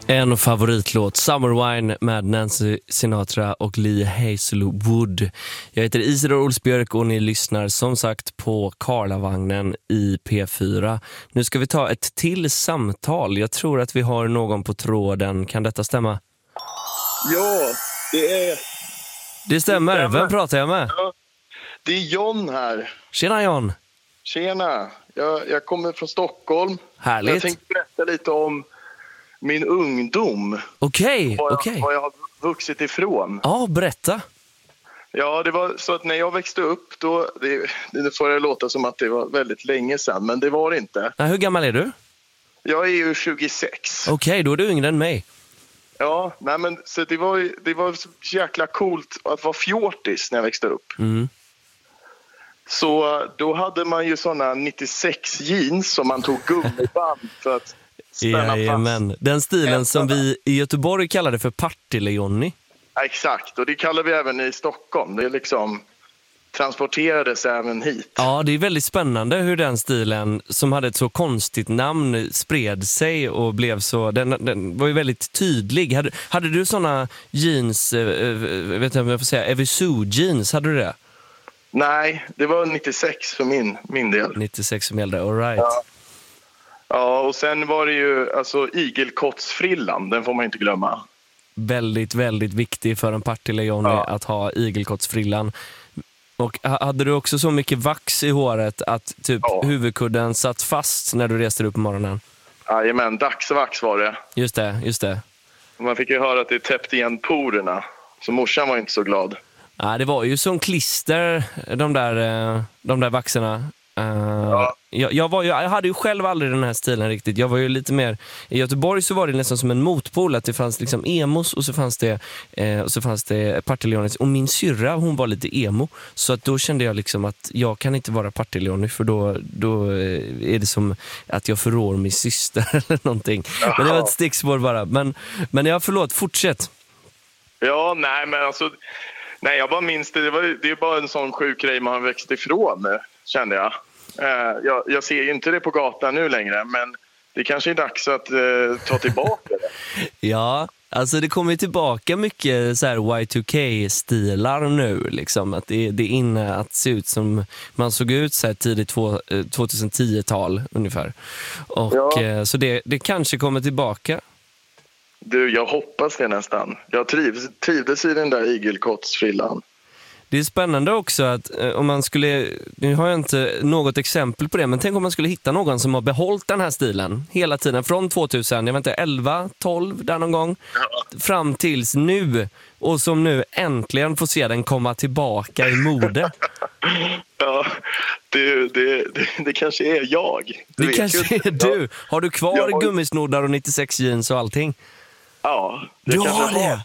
En favoritlåt, Summer Wine med Nancy Sinatra och Lee Hazelwood. Jag heter Isidor Olsbjörk och ni lyssnar som sagt på Karlavagnen i P4. Nu ska vi ta ett till samtal. Jag tror att vi har någon på tråden. Kan detta stämma? Ja, Det stämmer. Vem pratar jag med? Ja, det är John här. Tjena John. Tjena. Jag kommer från Stockholm. Härligt. Jag tänkte berätta lite om min ungdom. Okej. Vad jag har vuxit ifrån. Ja, berätta. Ja, det var så att när jag växte upp då, det får det låta som att det var väldigt länge sedan, men det var det inte. Ja, hur gammal är du? Jag är ju 26. Okej, då är du yngre än mig. Ja, nej men så det var så jäkla coolt att vara fjortis när jag växte upp. Mm. Så då hade man ju såna 96 jeans som man tog gummiband för att spänna fast. Den stilen som vi i Göteborg kallade för Partille-Johnny. Ja, exakt, och det kallar vi även i Stockholm. Det liksom transporterades även hit. Ja, det är väldigt spännande hur den stilen som hade ett så konstigt namn spred sig och blev så, den var ju väldigt tydlig. Hade du såna jeans, vet inte om jag får säga, Evisu jeans, hade du det? Nej, det var 96 för min del. 96 som gällde, all right. Ja, och sen var det ju alltså igelkottsfrillan, den får man inte glömma. Väldigt, väldigt viktig för en Partille-Johnny att ha igelkottsfrillan. Och hade du också så mycket vax i håret att typ huvudkudden satt fast när du reste upp på morgonen? Jajamän, dagsvax var det. Just det. Man fick ju höra att det täppte igen porerna. Så morsan var inte så glad. Ja, det var ju som klister, de där vaxerna. Jag hade ju själv aldrig den här stilen riktigt. Jag var ju lite mer i Göteborg, så var det nästan som en motpol, att det fanns liksom emos och så fanns det Partille-Johnny. Och min syrra, hon var lite emo, så att då kände jag liksom att jag kan inte vara Partille-Johnny, för då är det som att jag förrår min syster eller någonting. Men det var ett stickspår bara. Men jag förlåt, fortsätt. Ja, nej men alltså, nej, jag bara minns det är bara en sån sjuk grej man har växt ifrån, kände jag. Jag ser ju inte det på gatan nu längre, men det kanske är dags att ta tillbaka det. Ja, alltså det kommer tillbaka mycket så här Y2K-stilar nu, liksom. Att det är inne att se ut som man såg ut så här tidigt 2010-tal ungefär. Och så det kanske kommer tillbaka. Du, jag hoppas det nästan. Jag trivdes i den där igelkottsfrillan. Det är spännande också att om man skulle, nu har jag inte något exempel på det, men tänk om man skulle hitta någon som har behållit den här stilen hela tiden från 2000, jag vet inte, 11, 12 där någon gång, fram tills nu, och som nu äntligen får se den komma tillbaka i mode. Ja, det kanske är jag. Det kanske är du. Har du kvar gummisnoddar och 96 jeans och allting? Ja, du har det.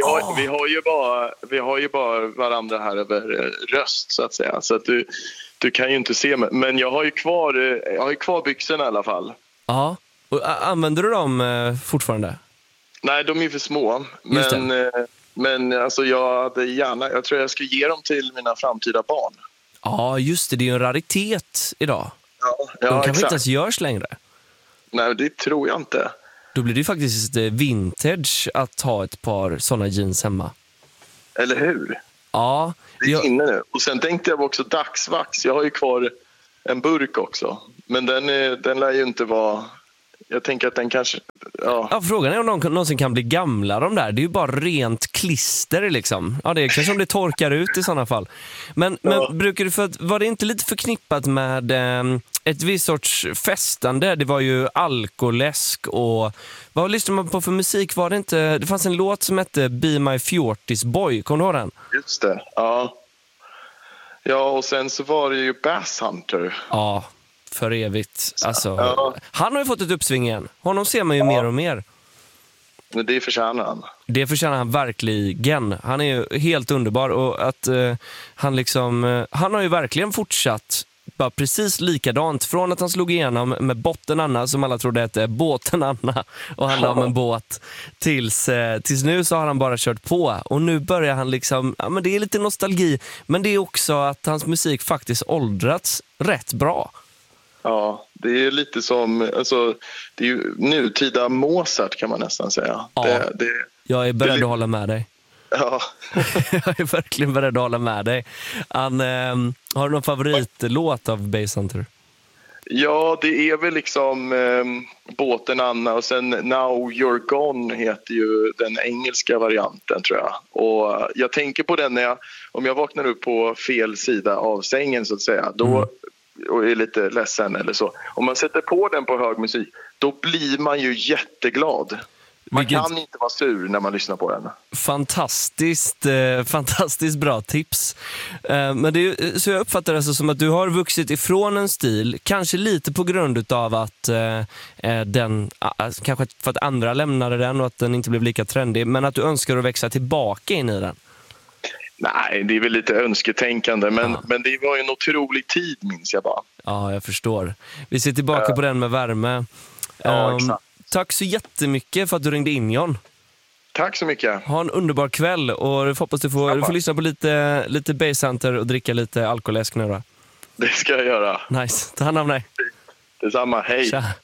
Vi har ju bara varandra här över röst, så att säga. Så att du kan ju inte se mig. Men jag har ju kvar byxorna i alla fall. Ja. Och använder du dem fortfarande? Nej, de är ju för små. Men alltså jag tror jag ska ge dem till mina framtida barn. Ja, just det. Det är ju en raritet idag. Ja, de kanske exakt. inte ens görs längre. Nej, det tror jag inte. Då blir det ju faktiskt vintage att ha ett par såna jeans hemma. Eller hur? Ja. Det är inne nu. Och sen tänkte jag också dagsvax. Jag har ju kvar en burk också. Men den lär ju inte vara... Jag tänker att den kanske... Ja, frågan är om de någonsin kan bli gamla, de där. Det är ju bara rent klister liksom. Ja, det är kanske om det torkar ut i sådana fall. Men brukar du var det inte lite förknippat med ett visst sorts festande? Det var ju alkoläsk och... Vad lyssnade man på för musik? Var det inte... Det fanns en låt som hette Be My Fjortis Boy. Kommer du ihåg den? Just det, ja. Ja, och sen så var det ju Bass Hunter. Ja, för evigt. Alltså, han har ju fått ett uppsving igen. Honom ser man ju mer och mer. Men det förtjänar han. Det förtjänar han verkligen. Han är ju helt underbar. Och att han har ju verkligen fortsatt bara precis likadant. Från att han slog igenom med Botten Anna, som alla trodde hette Båten Anna, och handlade om en båt, tills nu så har han bara kört på. Och nu börjar han liksom, men det är lite nostalgi, men det är också att hans musik faktiskt åldrats rätt bra. Ja, det är lite som, alltså, det är ju nutida Mozart kan man nästan säga. Ja, jag är beredd att hålla med dig. Ja. Jag är verkligen beredd att hålla med dig. Har du någon favoritlåt av Basshunter? Ja, det är väl liksom Båten Anna och sen Now You're Gone heter ju den engelska varianten tror jag. Och jag tänker på den om jag vaknar upp på fel sida av sängen så att säga, då och är lite ledsen eller så. Om man sätter på den på hög musik, då blir man ju jätteglad. Man kan inte vara sur när man lyssnar på den. Fantastiskt bra tips. Men så jag uppfattar det som att du har vuxit ifrån en stil, kanske lite på grund av att kanske för att andra lämnade den och att den inte blev lika trendig, men att du önskar att växa tillbaka in i den. Nej, det är väl lite önsketänkande, men det var en otrolig tid, minns jag bara. Ja, jag förstår. Vi ser tillbaka på den med värme. Ja, exakt. Tack så jättemycket för att du ringde in, John. Tack så mycket. Ha en underbar kväll och jag hoppas du får lyssna på lite Basshunter och dricka lite alkoläsk nu då. Det ska jag göra. Nice, ta hand om dig. Detsamma, hej. Tja.